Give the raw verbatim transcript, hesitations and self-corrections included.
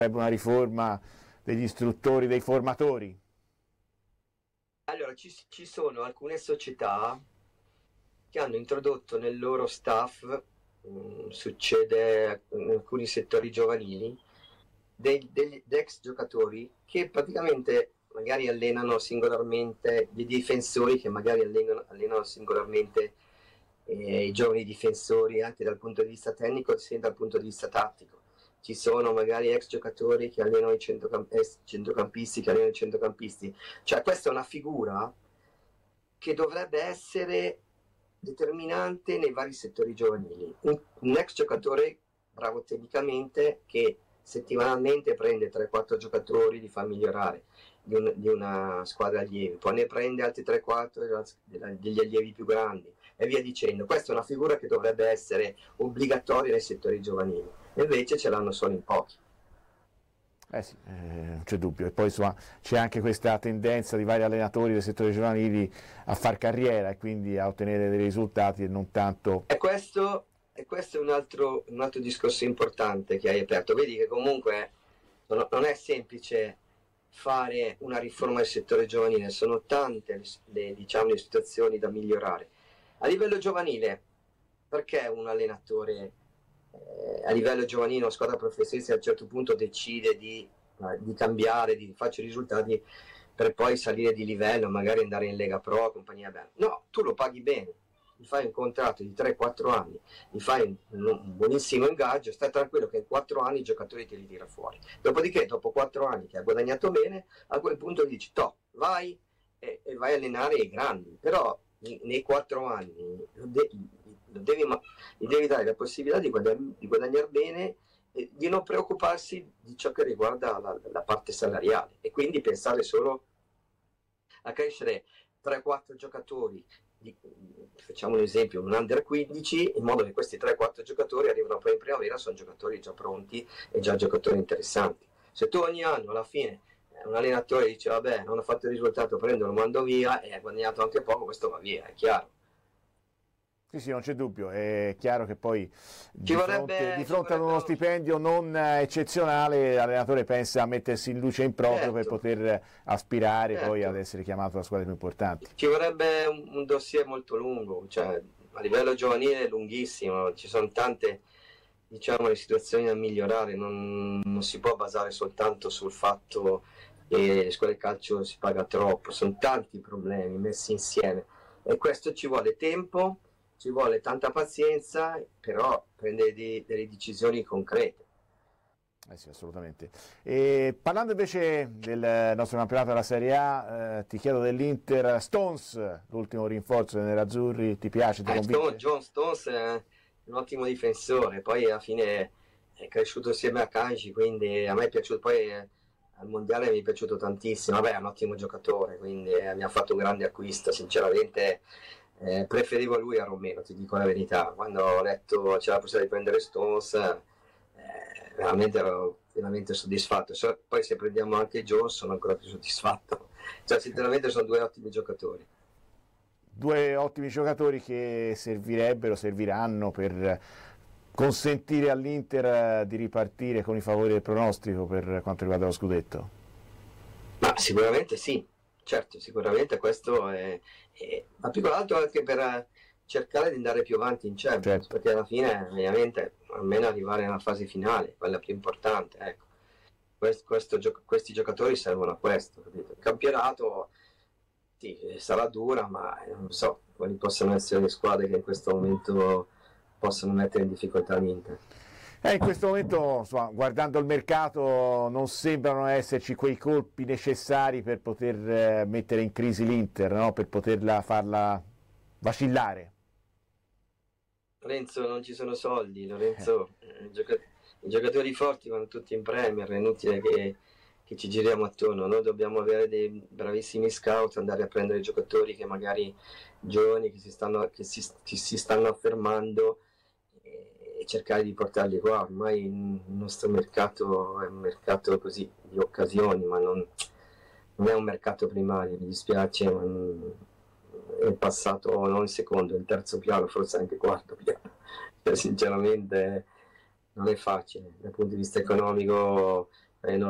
una riforma degli istruttori, dei formatori? Allora, ci, ci sono alcune società che hanno introdotto nel loro staff, mh, succede in alcuni settori giovanili, dei, degli ex giocatori che praticamente magari allenano singolarmente, dei difensori che magari allenano, allenano singolarmente eh, i giovani difensori anche dal punto di vista tecnico sia dal punto di vista tattico. Ci sono magari ex giocatori che allenano i centrocamp- ex centrocampisti che allenano i centrocampisti. Cioè questa è una figura che dovrebbe essere determinante nei vari settori giovanili. Un, un ex giocatore bravo tecnicamente che settimanalmente prende tre quattro giocatori, li fa migliorare di, un, di una squadra allievi, poi ne prende altri tre quattro degli allievi più grandi e via dicendo. Questa è una figura che dovrebbe essere obbligatoria nei settori giovanili, e invece ce l'hanno solo in pochi. Eh sì, eh, non c'è dubbio, e poi insomma c'è anche questa tendenza di vari allenatori del settore giovanili a far carriera e quindi a ottenere dei risultati e non tanto... E questo, e questo è un altro, un altro discorso importante che hai aperto. Vedi che comunque non è semplice fare una riforma del settore giovanile, sono tante le, le, diciamo, le situazioni da migliorare. A livello giovanile, perché un allenatore eh, a livello giovanile, una squadra professionista a un certo punto decide di, eh, di cambiare, di fare risultati per poi salire di livello, magari andare in Lega Pro, compagnia bella? No, tu lo paghi bene, gli fai un contratto di tre quattro anni, gli fai un, un buonissimo ingaggio, stai tranquillo che in quattro anni i giocatori te li tira fuori. Dopodiché, dopo quattro anni che ha guadagnato bene, a quel punto gli dici, toh, vai e, e vai a allenare i grandi, però nei quattro anni lo de- lo devi, gli devi dare la possibilità di, guadagn- di guadagnare bene e di non preoccuparsi di ciò che riguarda la, la parte salariale, e quindi pensare solo a crescere tre quattro giocatori, di, facciamo un esempio, un under quindici, in modo che questi tre quattro giocatori arrivano poi in primavera, sono giocatori già pronti e già giocatori interessanti. Se tu ogni anno alla fine un allenatore dice vabbè, non ho fatto il risultato, prendo, lo mando via e ha guadagnato anche poco, questo va via, è chiaro. Sì, sì, non c'è dubbio, è chiaro che poi di vorrebbe, fronte, di fronte ad uno uno... stipendio non eccezionale l'allenatore pensa a mettersi in luce in proprio, certo, per poter aspirare, certo, poi ad essere chiamato alla squadra più importante. Ci vorrebbe un, un dossier molto lungo, cioè a livello giovanile è lunghissimo, ci sono tante, diciamo, le situazioni da migliorare, non, non si può basare soltanto sul fatto che le scuole di calcio si paga troppo, sono tanti problemi messi insieme e questo ci vuole tempo, ci vuole tanta pazienza, però prendere di, delle decisioni concrete. Eh sì, assolutamente. E parlando invece del nostro campionato della Serie A, eh, ti chiedo dell'Inter Stones, l'ultimo rinforzo dei nerazzurri, ti piace, ti eh, convince? Stone, John Stones è un ottimo difensore, poi alla fine è cresciuto insieme a Kanji, quindi a me è piaciuto, poi al mondiale mi è piaciuto tantissimo, vabbè è un ottimo giocatore, quindi eh, mi ha fatto un grande acquisto, sinceramente. Eh, preferivo lui a Romero, ti dico la verità. Quando ho letto c'era la possibilità di prendere Stones, eh, veramente ero veramente soddisfatto. So, poi se prendiamo anche Jones sono ancora più soddisfatto. Cioè, sinceramente sono due ottimi giocatori. Due ottimi giocatori che servirebbero, serviranno per consentire all'Inter di ripartire con i favori del pronostico per quanto riguarda lo scudetto? Ma sicuramente sì. Certo, sicuramente questo è, è, ma più che altro anche per cercare di andare più avanti in Champions, certo, perché alla fine ovviamente almeno arrivare nella fase finale, quella più importante, ecco. Questo, questo, questi giocatori servono a questo, capito? Il campionato sì, sarà dura, ma non so quali possono essere le squadre che in questo momento possono mettere in difficoltà l'Inter. Eh, in questo momento, insomma, guardando il mercato, non sembrano esserci quei colpi necessari per poter eh, mettere in crisi l'Inter, no? Per poterla farla vacillare. Lorenzo, non ci sono soldi, Lorenzo, eh. i, giocatori, i giocatori forti vanno tutti in Premier, è inutile che, che ci giriamo attorno, noi dobbiamo avere dei bravissimi scout, andare a prendere i giocatori che magari giovani, che si stanno, che si, che si stanno affermando, e cercare di portarli qua. Ormai il nostro mercato è un mercato così di occasioni, ma non, non è un mercato primario, mi dispiace, ma non, è passato non il secondo, il terzo piano, forse anche il quarto piano. Cioè, sinceramente non è facile dal punto di vista economico, Eh, non